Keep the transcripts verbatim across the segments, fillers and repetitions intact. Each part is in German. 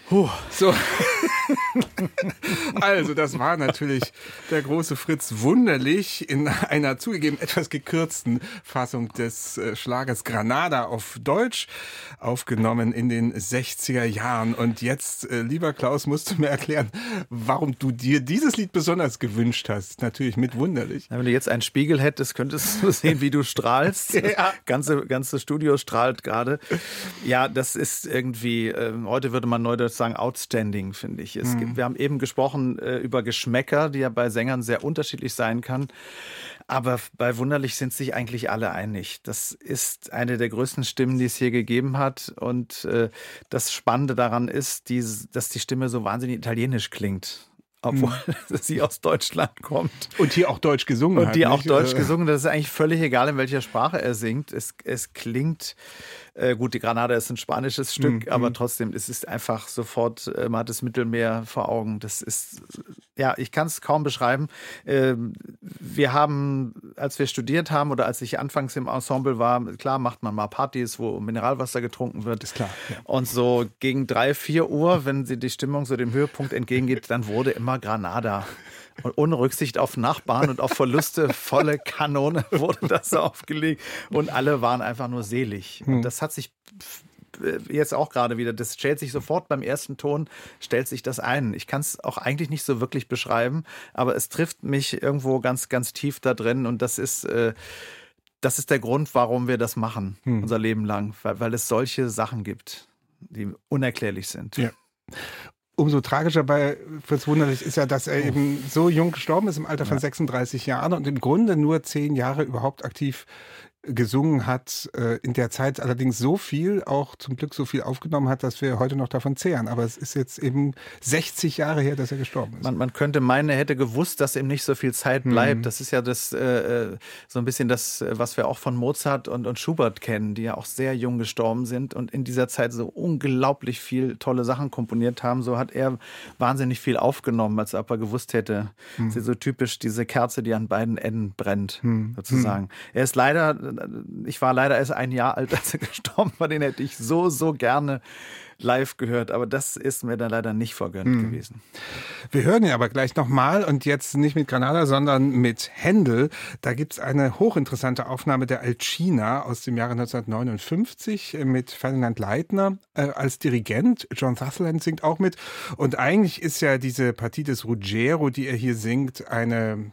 Puh. So. Also, das war natürlich der große Fritz Wunderlich in einer zugegeben etwas gekürzten Fassung des äh, Schlagers Granada auf Deutsch, aufgenommen in den sechziger Jahren. Und jetzt, äh, lieber Klaus, musst du mir erklären, warum du dir dieses Lied besonders gewünscht hast. Natürlich mit Wunderlich. Wenn du jetzt einen Spiegel hättest, könntest du sehen, wie du strahlst. Das ja. ganze, ganze Studio strahlt gerade. Ja, das ist irgendwie, äh, heute würde man neudeutsch sagen, outstanding, finde ich. Es gibt, wir haben eben gesprochen äh, über Geschmäcker, die ja bei Sängern sehr unterschiedlich sein kann. Aber bei Wunderlich sind sich eigentlich alle einig. Das ist eine der größten Stimmen, die es hier gegeben hat. Und äh, das Spannende daran ist, die, dass die Stimme so wahnsinnig italienisch klingt. Obwohl hm. sie aus Deutschland kommt. Und hier auch Deutsch gesungen Und hat. die auch nicht? Deutsch gesungen. Das ist eigentlich völlig egal, in welcher Sprache er singt. Es, es klingt, äh, gut, die Granada ist ein spanisches Stück, hm. aber trotzdem, es ist einfach sofort, äh, man hat das Mittelmeer vor Augen. Das ist, ja, ich kann es kaum beschreiben. Äh, wir haben, als wir studiert haben oder als ich anfangs im Ensemble war, klar macht man mal Partys, wo Mineralwasser getrunken wird. Ist klar. Ja. Und so gegen drei, vier Uhr, wenn sie die Stimmung so dem Höhepunkt entgegengeht, dann wurde immer Granada. Und ohne Rücksicht auf Nachbarn und auf Verluste, volle Kanone wurde das aufgelegt. Und alle waren einfach nur selig. Und das hat sich jetzt auch gerade wieder, das stellt sich sofort beim ersten Ton, stellt sich das ein. Ich kann es auch eigentlich nicht so wirklich beschreiben, aber es trifft mich irgendwo ganz, ganz tief da drin. Und das ist, äh, das ist der Grund, warum wir das machen, hm. unser Leben lang. Weil, weil es solche Sachen gibt, die unerklärlich sind. Ja. Umso tragischer bei Fritz Wunderlich ist ja, dass er eben so jung gestorben ist, im Alter von ja. sechsunddreißig Jahren und im Grunde nur zehn Jahre überhaupt aktiv gesungen hat, in der Zeit allerdings so viel, auch zum Glück so viel aufgenommen hat, dass wir heute noch davon zehren. Aber es ist jetzt eben sechzig Jahre her, dass er gestorben ist. Man, man könnte meinen, er hätte gewusst, dass ihm nicht so viel Zeit bleibt. Mhm. Das ist ja das äh, so ein bisschen das, was wir auch von Mozart und, und Schubert kennen, die ja auch sehr jung gestorben sind und in dieser Zeit so unglaublich viel tolle Sachen komponiert haben. So hat er wahnsinnig viel aufgenommen, als ob er gewusst hätte. Mhm. Das ist so typisch diese Kerze, die an beiden Enden brennt, mhm. sozusagen. Er ist leider Ich war leider erst ein Jahr alt, als er gestorben war. Den hätte ich so, so gerne live gehört. Aber das ist mir dann leider nicht vergönnt hm. gewesen. Wir hören ihn aber gleich nochmal und jetzt nicht mit Granada, sondern mit Händel. Da gibt es eine hochinteressante Aufnahme der Alcina aus dem Jahre neunzehnhundertneunundfünfzig mit Ferdinand Leitner äh, als Dirigent. John Sutherland singt auch mit. Und eigentlich ist ja diese Partie des Ruggiero, die er hier singt, eine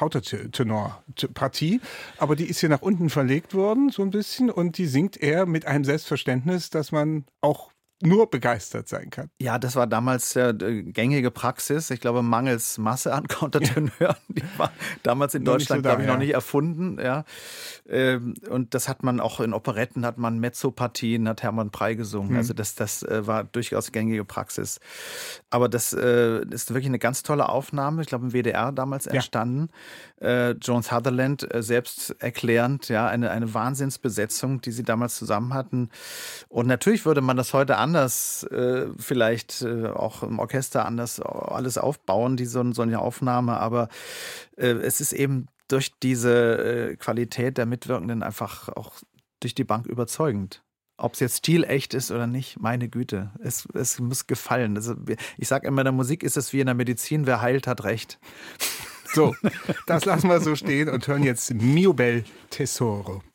Countertenor-Partie, aber die ist hier nach unten verlegt worden, so ein bisschen, und die singt er mit einem Selbstverständnis, dass man auch nur begeistert sein kann. Ja, das war damals äh, gängige Praxis. Ich glaube, mangels Masse an Countertenören. Die war damals in Deutschland, so glaube ich, ja. noch nicht erfunden. Ja. Ähm, und das hat man auch in Operetten, hat man Mezzopartien, hat Hermann Prey gesungen. Mhm. Also das, das äh, war durchaus gängige Praxis. Aber das äh, ist wirklich eine ganz tolle Aufnahme. Ich glaube, im W D R damals entstanden. Ja. Äh, Joan Sutherland äh, selbst erklärend, ja, eine, eine Wahnsinnsbesetzung, die sie damals zusammen hatten. Und natürlich würde man das heute anders, äh, vielleicht äh, auch im Orchester anders alles aufbauen, die so, so eine Aufnahme, aber äh, es ist eben durch diese äh, Qualität der Mitwirkenden einfach auch durch die Bank überzeugend. Ob es jetzt stilecht ist oder nicht, meine Güte, es, es muss gefallen. Also, ich sage immer, in der Musik ist es wie in der Medizin, wer heilt, hat recht. So, das lassen wir so stehen und hören jetzt Mio bel tesoro.